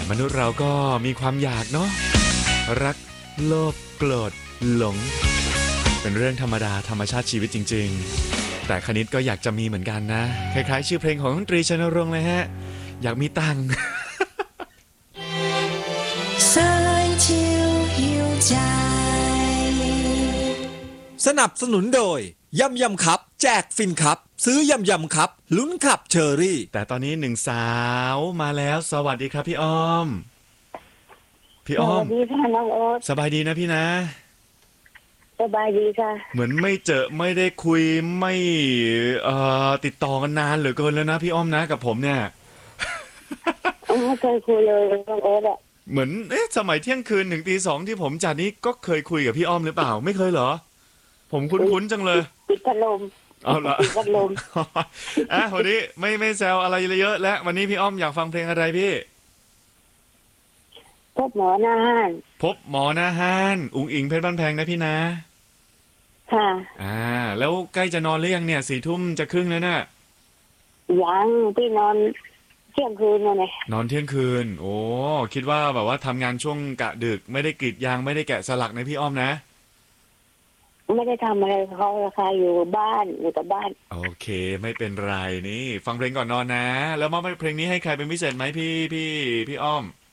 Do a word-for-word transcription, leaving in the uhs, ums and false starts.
มนุษย์เราก็มีความอยากเนาะรักโลภโกรธหลงเป็นเรื่องธรรมดาธรรมชาติชีวิตจริงๆแต่คณิตก็อยากจะมีเหมือนกันนะคล้ายๆชื่อเพลงของดนตรีชนรงค์เลยฮะอยากมีตังค์สนับสนุนโดยยำยำครับแจกฟินครับซื้อยำยำครับลุ้นขับเชอรี่แต่ตอนนี้หนึ่งสาวมาแล้วสวัสดีครับพี่อ้อมพี่อ้อมสวัสดีค่ะน้องโอ๊ตสบายดีนะพี่นะสบายดีค่ะเหมือนไม่เจอไม่ได้คุยไม่เอ่อติดต่อกันนานเหลือเกินแล้วนะพี่อ้อมนะกับผมเนี่ยไม่เคยคุยเลยน้องโอ๊ตอะเหมือนเอ๊ะสมัยเที่ยงคืนถึงตีสองที่ผมจัดนี้ก็เคยคุยกับพี่อ้อมหรือเปล่าไม่เคยเหรอผมคุ้นๆจังเลยปิดพัดลมเอาละปิดพัดลมอ่ะวันนี้ไม่ไม่แซวอะไรเยอะแล้ววันนี้พี่อ้อมอยากฟังเพลงอะไรพี่พบหมอหน้าห้านพบหมอหน้าห้านอุ๋งอิงเพชรบ้านแพงนะพี่นะค่ะอ่าแล้วใกล้จะนอนหรือยังเนี่ยสี่ทุ่มจะครึ่งแล้วน่ะยังพี่นอนเที่ยงคืนเลยนอนเที่ยงคืนโอ้คิดว่าแบบว่าทำงานช่วงกะดึกไม่ได้กรีดยางไม่ได้แกะสลักนะพี่อ้อมนะไม่ได้ทำอะไรเขาราคาอยู่บ้านอยู่กับบ้านโอเคไม่เป็นไรนี่ฟังเพลงก่อนนอนนะแล้วมอบเพลงนี้ให้ใครเป็นพิเศษไหมพี่พี่พี่อ้อม